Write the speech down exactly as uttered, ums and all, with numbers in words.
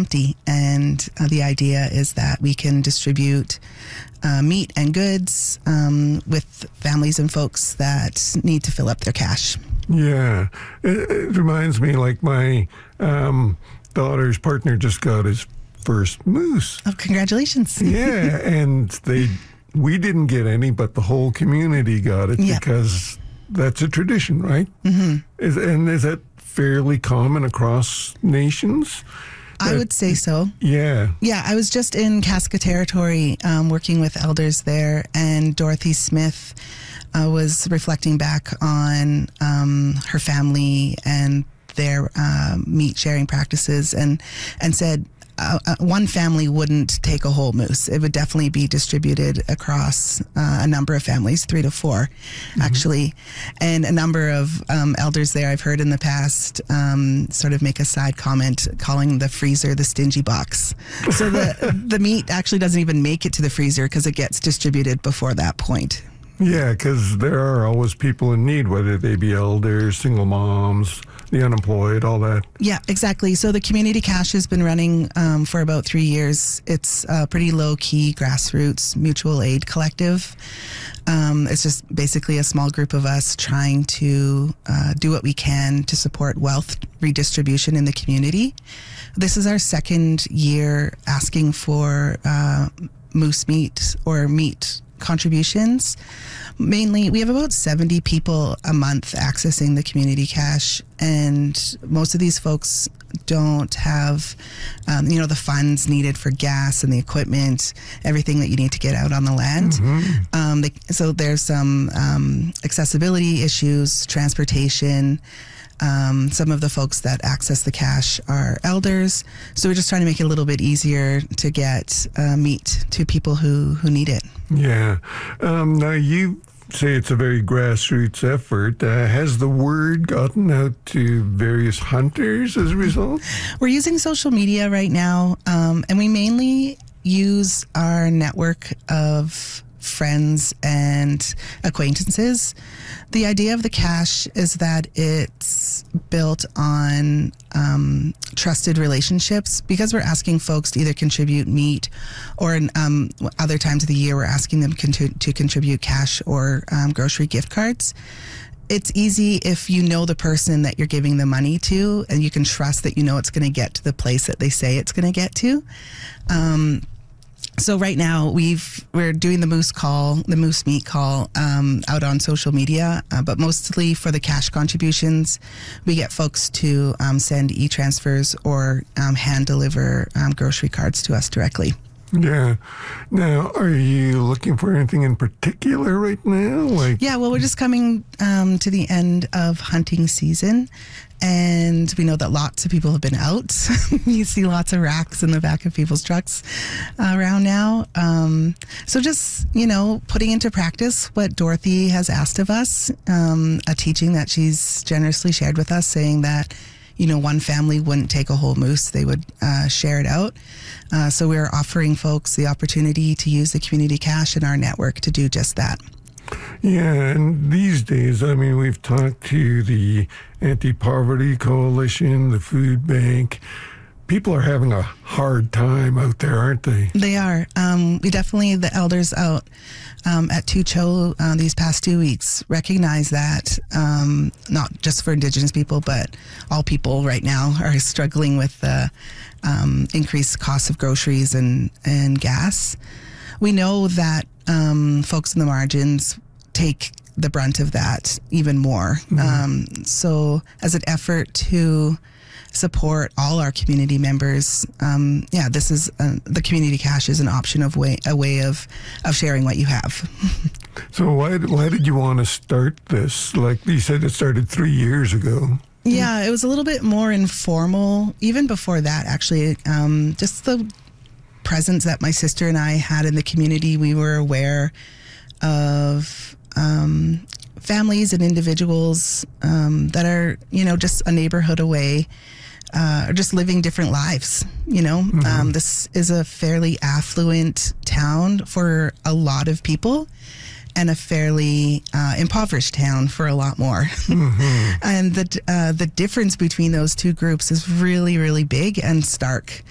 empty. And uh, the idea is that we can distribute uh, meat and goods um, with families and folks that need to fill up their cash. Yeah. It, it reminds me, like my um, daughter's partner just got his first moose. Oh, congratulations. Yeah, and they we didn't get any, but the whole community got it Yeah. because that's a tradition, right? Mm-hmm. Is, and is that fairly common across nations? I That- would say so. Yeah. Yeah, I was just in Casca Territory um, working with elders there, and Dorothy Smith uh, was reflecting back on um, her family and their uh, meat sharing practices, and and said uh, uh, one family wouldn't take a whole moose. It would definitely be distributed across uh, a number of families, three to four, actually. And a number of um, elders there I've heard in the past um, sort of make a side comment calling the freezer the stingy box. So the, the meat actually doesn't even make it to the freezer because it gets distributed before that point. Yeah, because there are always people in need, whether they be elders, single moms, the unemployed, all that. Yeah, exactly. So the Community Cash has been running um, for about three years. It's a pretty low-key grassroots mutual aid collective. Um, it's just basically a small group of us trying to uh, do what we can to support wealth redistribution in the community. This is our second year asking for uh, moose meat or meat contributions. Mainly, we have about seventy people a month accessing the Community Cash, and most of these folks don't have, um, you know, the funds needed for gas and the equipment, everything that you need to get out on the land. Mm-hmm. Um, they, so there's some um, accessibility issues, transportation. Um, some of the folks that access the cash are elders, so we're just trying to make it a little bit easier to get uh, meat to people who, who need it. Yeah. Um, now, you say it's a very grassroots effort. Uh, has the word gotten out to various hunters as a result? We're using social media right now, um, and we mainly use our network of friends and acquaintances. The idea of the cash is that it's built on um, trusted relationships, because we're asking folks to either contribute meat, or in um, other times of the year we're asking them con- to contribute cash or um, grocery gift cards. It's easy if you know the person that you're giving the money to, and you can trust that you know it's going to get to the place that they say it's going to get to. Um, So right now we've we're doing the moose call, the moose meat call, um, out on social media, uh, but mostly for the cash contributions, we get folks to um, send e-transfers or um, hand deliver um, grocery cards to us directly. Yeah. Now, are you looking for anything in particular right now? Like, Yeah, well, we're just coming um, to the end of hunting season, and we know that lots of people have been out. You see lots of racks in the back of people's trucks uh, around now. Um, so just, you know, putting into practice what Dorothy has asked of us, um, a teaching that she's generously shared with us, saying that, you know, one family wouldn't take a whole moose, they would uh, share it out. Uh, so we're offering folks the opportunity to use the Community Cash in our network to do just that. yeah, and these days, I mean, we've talked to the Anti-Poverty Coalition, the Food Bank. People are having a hard time out there, aren't they? They are. Um, we definitely, the elders out um, at Tucho uh, these past two weeks recognize that, um, not just for Indigenous people, but all people right now are struggling with the um, increased costs of groceries and, and gas. We know that um, folks in the margins take the brunt of that even more. Mm-hmm. Um, so as an effort to support all our community members, um, yeah, this is uh, the Community Cash is an option of way a way of of sharing what you have. So why why did you want to start this? Like you said, it started three years ago. Yeah, it was a little bit more informal, even before that, actually. Um, just the presence that my sister and I had in the community. We were aware of um, families and individuals um, that are, you know, just a neighborhood away, uh, or just living different lives, you know. Mm-hmm. Um, this is a fairly affluent town for a lot of people, and a fairly uh, impoverished town for a lot more. Mm-hmm. And the uh, the difference between those two groups is really, really big and stark.